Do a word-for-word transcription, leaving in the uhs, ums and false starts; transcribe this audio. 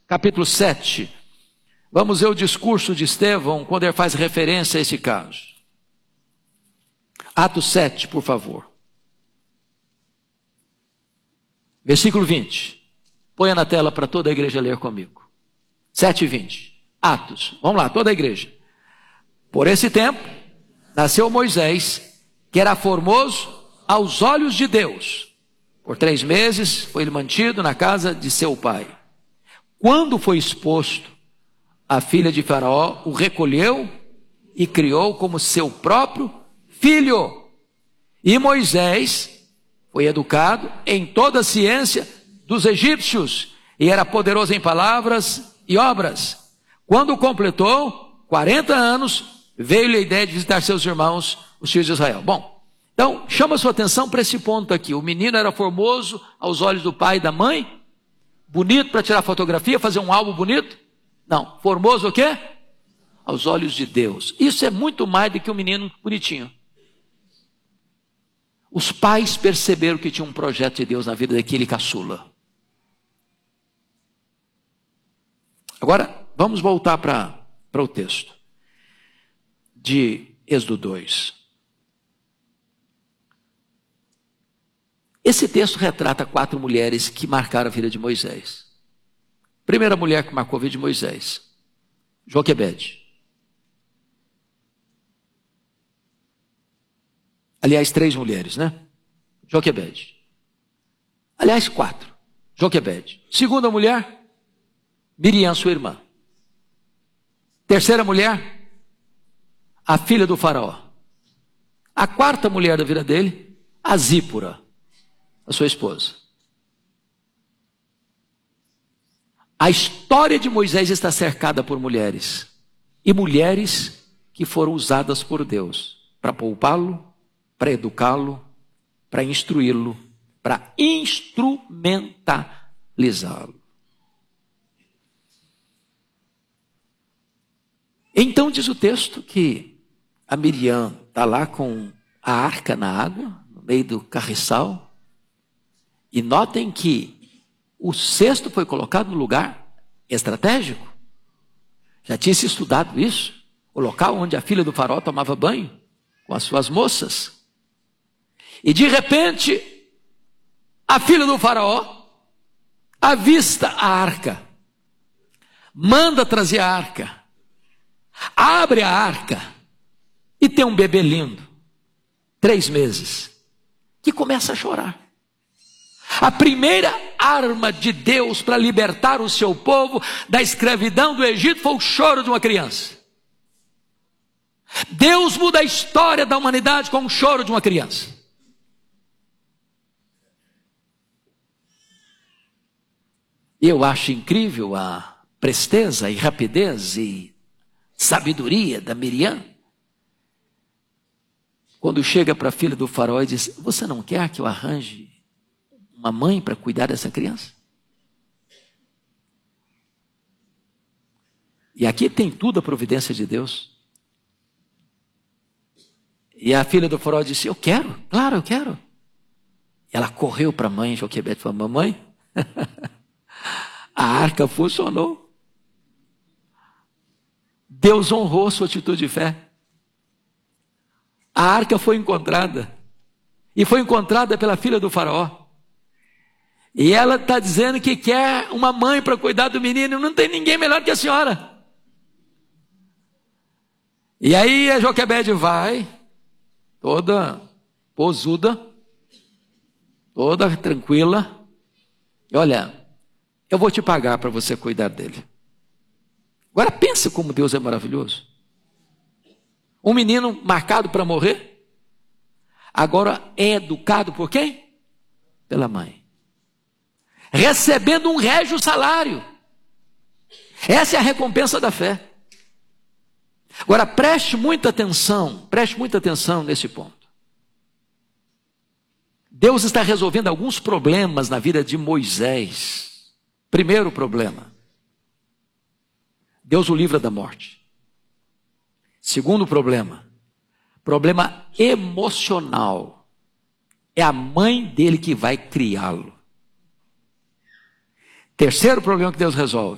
capítulo sete. Vamos ver o discurso de Estevão, quando ele faz referência a esse caso. Atos sete, por favor. Versículo vinte. Ponha na tela para toda a igreja ler comigo. sete e vinte. Atos. Vamos lá, toda a igreja. Por esse tempo, nasceu Moisés, que era formoso aos olhos de Deus. Por três meses foi ele mantido na casa de seu pai. Quando foi exposto, a filha de Faraó o recolheu e criou como seu próprio filho. E Moisés foi educado em toda a ciência dos egípcios e era poderoso em palavras e obras. Quando completou quarenta anos, veio-lhe a ideia de visitar seus irmãos, os filhos de Israel. Bom, então chama sua atenção para esse ponto aqui. O menino era formoso aos olhos do pai e da mãe, bonito para tirar fotografia, fazer um álbum bonito. Não, formoso o quê? Aos olhos de Deus. Isso é muito mais do que um menino bonitinho. Os pais perceberam que tinha um projeto de Deus na vida daquele caçula. Agora, vamos voltar para o texto de Êxodo dois. Esse texto retrata quatro mulheres que marcaram a vida de Moisés. Primeira mulher que marcou a vida de Moisés, Joquebede. Aliás, três mulheres, né? Joquebede. Aliás, quatro. Joquebede. Segunda mulher, Miriam, sua irmã. Terceira mulher, a filha do faraó. A quarta mulher da vida dele, a Zípora, a sua esposa. A história de Moisés está cercada por mulheres. E mulheres que foram usadas por Deus para poupá-lo, para educá-lo, para instruí-lo, para instrumentalizá-lo. Então diz o texto que a Miriam está lá com a arca na água, no meio do carriçal. E notem que o cesto foi colocado no lugar estratégico. Já tinha se estudado isso. O local onde a filha do faraó tomava banho com as suas moças. E de repente, a filha do faraó avista a arca. Manda trazer a arca. Abre a arca. E tem um bebê lindo. Três meses. Que começa a chorar. A primeira arma de Deus para libertar o seu povo da escravidão do Egito foi o choro de uma criança. Deus muda a história da humanidade com o choro de uma criança. Eu acho incrível a presteza e rapidez e sabedoria da Miriam. Quando chega para a filha do faraó e diz: você não quer que eu arranje uma mãe para cuidar dessa criança? E aqui tem tudo a providência de Deus. E a filha do faraó disse: eu quero, claro, eu quero. E ela correu para a mãe Joquebede e falou: mamãe, a arca funcionou. Deus honrou sua atitude de fé. A arca foi encontrada. E foi encontrada pela filha do faraó. E ela está dizendo que quer uma mãe para cuidar do menino. Não tem ninguém melhor que a senhora. E aí a Joquebede vai, toda posuda, toda tranquila. E olha, eu vou te pagar para você cuidar dele. Agora pensa como Deus é maravilhoso. Um menino marcado para morrer, agora é educado por quem? Pela mãe. Recebendo um régio salário. Essa é a recompensa da fé. Agora preste muita atenção, preste muita atenção nesse ponto. Deus está resolvendo alguns problemas na vida de Moisés. Primeiro problema: Deus o livra da morte. Segundo problema, problema emocional. É a mãe dele que vai criá-lo. Terceiro problema que Deus resolve: